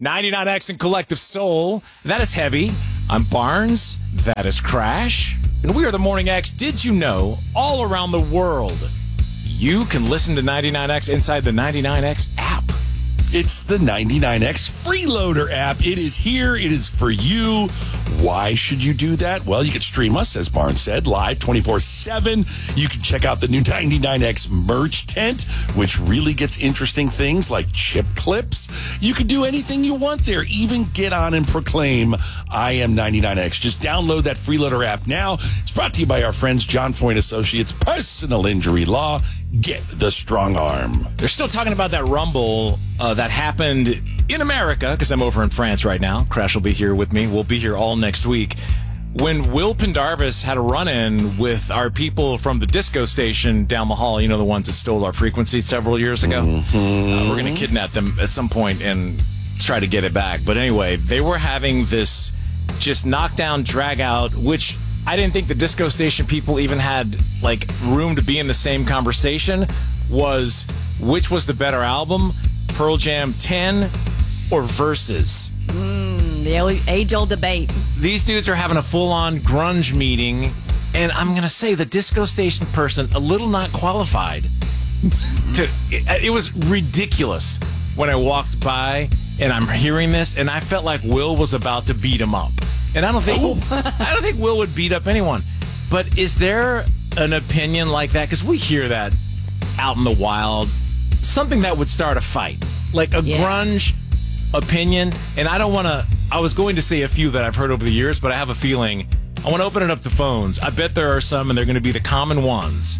99X and Collective Soul. That is Heavy. I'm Barnes. That is Crash. And we are the Morning X. Did you know all around the world you can listen to 99X inside the 99X app? It's the 99X Freeloader app. It is here. It is for you. Why should you do that? Well, you can stream us, as Barnes said, live 24/7. You can check out the new 99X merch tent, which really gets interesting things like chip clips. You can do anything you want there. Even get on and proclaim, I am 99X. Just download that Freeloader app now. It's brought to you by our friends, John Foyne Associates, Personal Injury Law. Get the strong arm. They're still talking about that rumble that happened in America, because I'm over in France right now. Crash will be here with me. We'll be here all next week. When Will Pendarvis had a run-in with our people from the disco station down the hall, you know, the ones that stole our frequency several years ago. We're going to kidnap them at some point and try to get it back. But anyway, they were having this just knockdown, drag-out, which I didn't think the disco station people even had like room to be in the same conversation. Was which was the better album, Pearl Jam 10 or Versus? The age-old debate. These dudes are having a full-on grunge meeting, and I'm going to say the disco station person, a little not qualified. It was ridiculous when I walked by, and I'm hearing this, and I felt like Will was about to beat him up. And I don't think Will would beat up anyone. But is there an opinion like that? Because we hear that out in the wild. Something that would start a fight. Like a grunge opinion. And I was going to say a few that I've heard over the years, but I have a feeling I want to open it up to phones. I bet there are some, and they're going to be the common ones.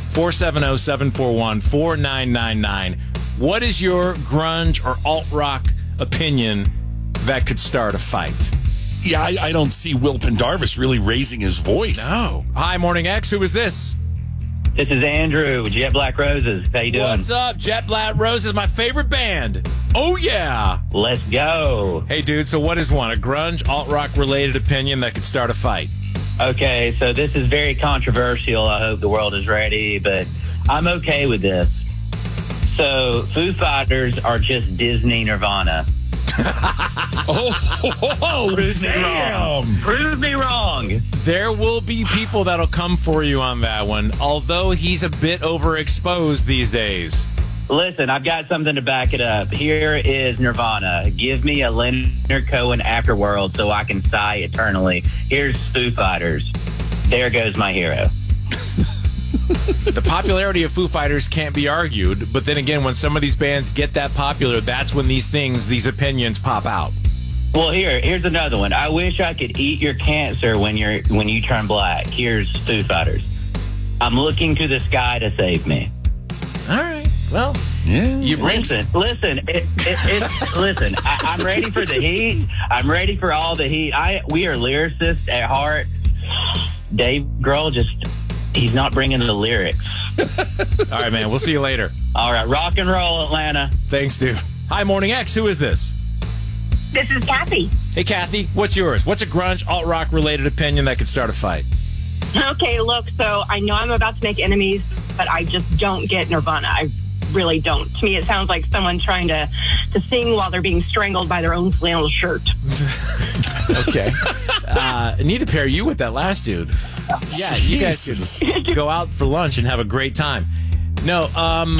470-741-4999. What is your grunge or alt-rock opinion that could start a fight? Yeah, I don't see Will Pendarvis really raising his voice. No. Hi, Morning X. Who is this? This is Andrew, Jet Black Roses. How you doing? What's up? Jet Black Roses, my favorite band. Oh, yeah. Let's go. Hey, dude, so what is one? A grunge, alt-rock related opinion that could start a fight? Okay, so this is very controversial. I hope the world is ready, but I'm okay with this. So Foo Fighters are just Disney Nirvana. Prove me wrong. There will be people that'll come for you on that one, although he's a bit overexposed these days. Listen, I've got something to back it up. Here is Nirvana. Give me a Leonard Cohen Afterworld so I can sigh eternally. Here's Foo Fighters. There goes my hero. The popularity of Foo Fighters can't be argued, but then again, when some of these bands get that popular, that's when these opinions pop out. Well, here's another one. I wish I could eat your cancer when you turn black. Here's Foo Fighters. I'm looking to the sky to save me. All right. Well, listen. Listen. I'm ready for the heat. I'm ready for all the heat. We are lyricists at heart. Dave Grohl he's not bringing the lyrics. All right, man. We'll see you later. All right. Rock and roll, Atlanta. Thanks, dude. Hi, Morning X. Who is this? This is Kathy. Hey, Kathy. What's yours? What's a grunge, alt-rock related opinion that could start a fight? Okay, look, so I know I'm about to make enemies, but I just don't get Nirvana. I really don't. To me, it sounds like someone trying to sing while they're being strangled by their own flannel shirt. Okay. I need to pair you with that last dude. Yeah, you guys could go out for lunch and have a great time. No,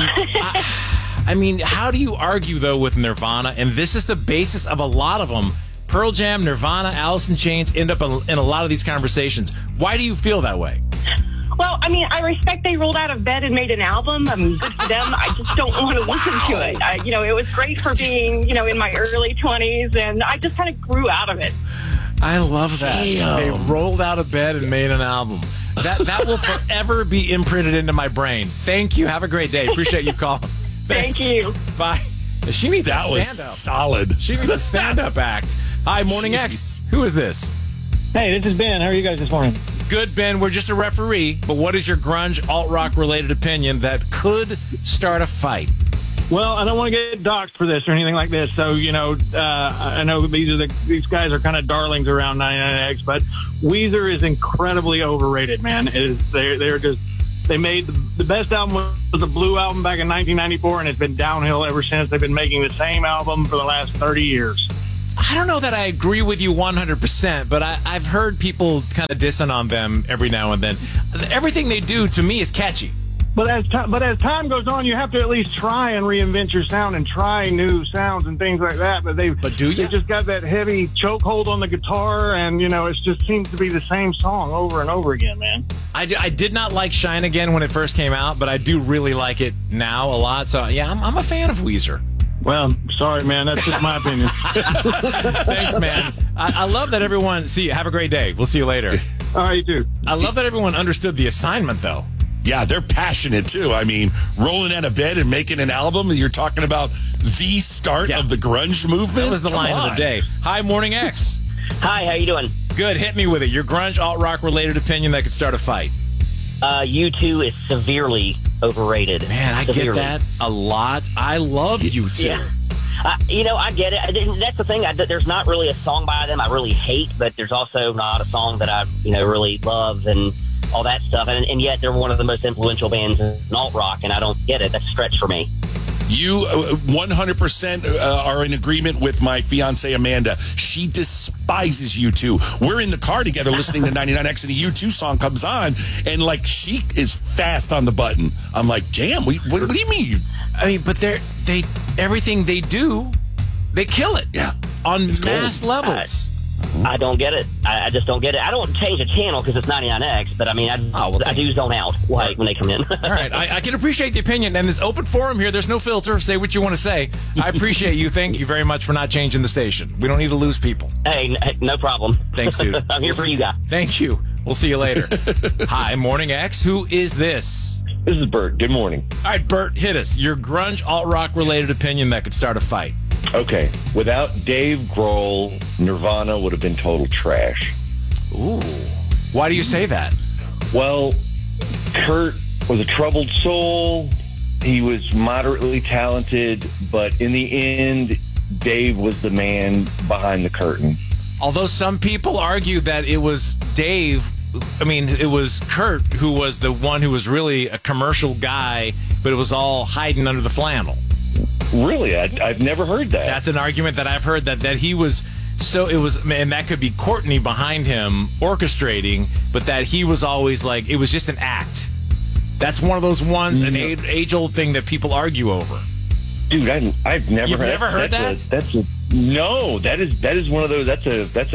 I mean, how do you argue, though, with Nirvana? And this is the basis of a lot of them. Pearl Jam, Nirvana, Alice in Chains end up in a lot of these conversations. Why do you feel that way? Well, I mean, I respect they rolled out of bed and made an album. I mean, good for them. I just don't want to listen to it. It was great for being, in my early 20s, and I just kind of grew out of it. I love that. Damn. They rolled out of bed and made an album. That will forever be imprinted into my brain. Thank you. Have a great day. Appreciate you calling. Thanks. Thank you. Bye. She needs that was stand-up. solid. She needs a stand-up act. Hi, Morning X. Who is this? Hey, this is Ben. How are you guys this morning? Good, Ben. We're just a referee. But what is your grunge, alt-rock related opinion that could start a fight? Well, I don't want to get doxxed for this or anything like this. So, I know these guys are kind of darlings around 99X, but Weezer is incredibly overrated, man. They're just They made the best album was the Blue album back in 1994, and it's been downhill ever since. They've been making the same album for the last 30 years. I don't know that I agree with you 100%, but I've heard people kind of dissing on them every now and then. Everything they do, to me, is catchy. But as time goes on, you have to at least try and reinvent your sound and try new sounds and things like that. But do you? They just got that heavy chokehold on the guitar, and it just seems to be the same song over and over again, man. I did not like Shine Again when it first came out, but I do really like it now a lot. So yeah, I'm a fan of Weezer. Well, sorry, man. That's just my opinion. Thanks, man. I love that everyone. See you. Have a great day. We'll see you later. All right, you too. I love that everyone understood the assignment, though. Yeah, they're passionate, too. I mean, rolling out of bed and making an album, you're talking about the start of the grunge movement? That was the line of the day. Hi, Morning X. Hi, how you doing? Good. Hit me with it. Your grunge, alt-rock related opinion that could start a fight. U2 is severely overrated. Man, I get that a lot. I love U2. Yeah. I get it. That's the thing. There's not really a song by them I really hate, but there's also not a song that I, really love and all that stuff. And yet they're one of the most influential bands in alt rock, and I don't get it. That's a stretch for me. You 100% are in agreement with my fiance Amanda. She despises U2. We're in the car together listening to 99X, and a U2 song comes on, and she is fast on the button. I'm like, damn, what do you mean? I mean, but they everything they do, they kill it. Yeah, on mass levels. I don't get it. I just don't get it. I don't change the channel because it's 99X, but I mean, I do zone out when they come in. All right. I can appreciate the opinion, and it's open forum here. There's no filter. Say what you want to say. I appreciate you. Thank you very much for not changing the station. We don't need to lose people. Hey, no problem. Thanks, dude. I'm here for you guys. Thank you. We'll see you later. Hi, Morning X. Who is this? This is Bert. Good morning. All right, Bert, hit us. Your grunge, alt-rock related opinion that could start a fight. Okay. Without Dave Grohl, Nirvana would have been total trash. Ooh. Why do you say that? Well, Kurt was a troubled soul. He was moderately talented, but in the end, Dave was the man behind the curtain. Although some people argue that it was Dave, it was Kurt who was the one who was really a commercial guy, but it was all hiding under the flannel. Really? I've never heard that. That's an argument that I've heard, that he was, and that could be Courtney behind him orchestrating, but that he was always it was just an act. That's one of those ones, an age-old thing that people argue over. Dude, I've never You've heard never heard that? No, that is one of those. That's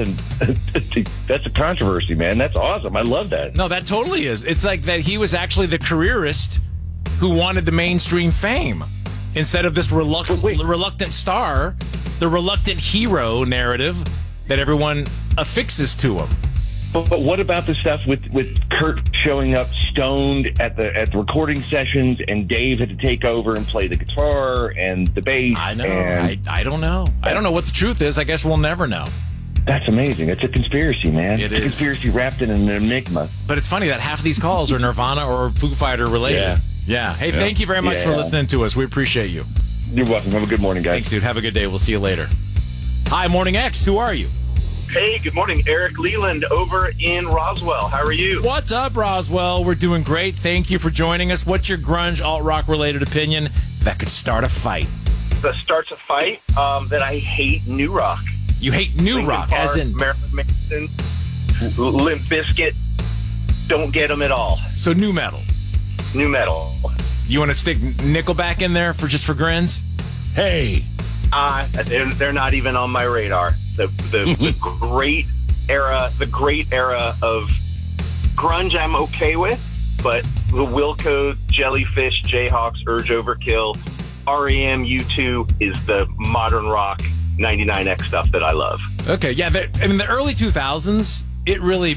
a controversy, man. That's awesome. I love that. No, that totally is. It's like that he was actually the careerist who wanted the mainstream fame instead of this reluctant star, the reluctant hero narrative that everyone affixes to him. But what about the stuff with Kurt showing up stoned at the recording sessions, and Dave had to take over and play the guitar and the bass? I know. I don't know. I don't know what the truth is. I guess we'll never know. That's amazing. It's a conspiracy, man. It's a conspiracy wrapped in an enigma. But it's funny that half of these calls are Nirvana or Foo Fighter related. Yeah. Hey, thank you very much for listening to us. We appreciate you. You're welcome. Have a good morning, guys. Thanks, dude. Have a good day. We'll see you later. Hi, Morning X. Who are you? Hey, good morning. Eric Leland over in Roswell. How are you? What's up, Roswell? We're doing great. Thank you for joining us. What's your grunge, alt-rock related opinion that could start a fight? That starts a fight? That I hate new rock. You hate new Linkin rock, Park, as in Marilyn Manson, Limp Bizkit. Don't get them at all. So new metal. New metal. You want to stick Nickelback in there for grins? Hey. They're not even on my radar. The great era of grunge I'm okay with, but the Wilco, Jellyfish, Jayhawks, Urge Overkill, REM, U2 is the modern rock 99X stuff that I love. Okay, yeah. The early 2000s, it really,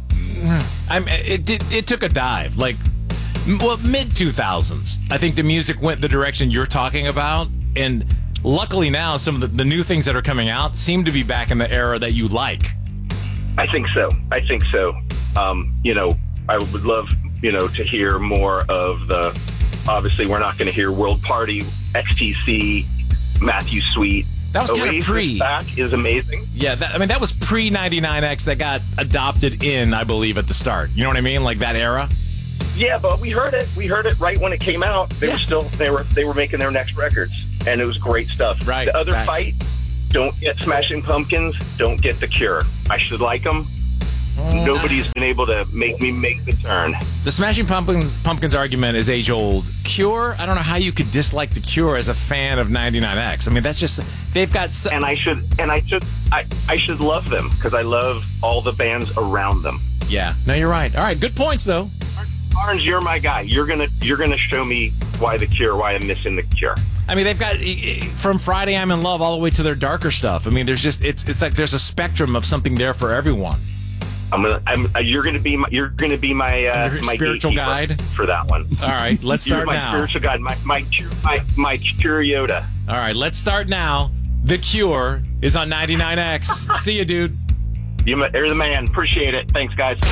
it took a dive. Mid 2000s, I think the music went the direction you're talking about, and luckily now some of the new things that are coming out seem to be back in the era that you like. I think so. I would love, to hear more of the, obviously we're not going to hear World Party, XTC, Matthew Sweet. That was kind of pre. Back is amazing. Yeah, that was pre 99X that got adopted in, I believe, at the start. You know what I mean? Like that era. Yeah, but we heard it. We heard it right when it came out. They were making their next records, and it was great stuff. Right. The other Facts. fight, don't get Smashing Pumpkins, don't get The Cure. I should like them. Nobody's been able to make me make the turn. The Smashing Pumpkins argument is age old. Cure, I don't know how you could dislike The Cure as a fan of 99X. I mean, that's just they've got. And I should love them because I love all the bands around them. Yeah, no, you're right. All right, good points though. Barnes, you're my guy. You're gonna show me why The Cure, why I'm missing The Cure. I mean, they've got from Friday I'm in Love all the way to their darker stuff. I mean, there's just it's like there's a spectrum of something there for everyone. You're gonna be my spiritual gatekeeper guide for that one. All right, let's start You're my now. spiritual guide, my Cure Yoda. All right, let's start now. The Cure is on 99X. See you, dude. You're the man. Appreciate it. Thanks, guys.